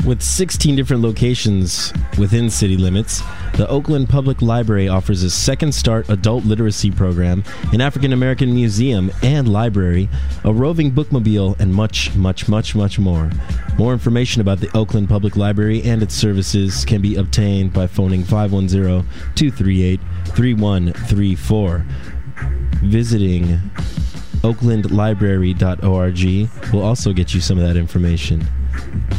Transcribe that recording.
With 16 different locations within city limits, the Oakland Public Library offers a Second Start adult literacy program, an African American museum and library, a roving bookmobile, and much, much, much, much more. More information about the Oakland Public Library and its services can be obtained by phoning 510-238-3134. Visiting oaklandlibrary.org will also get you some of that information.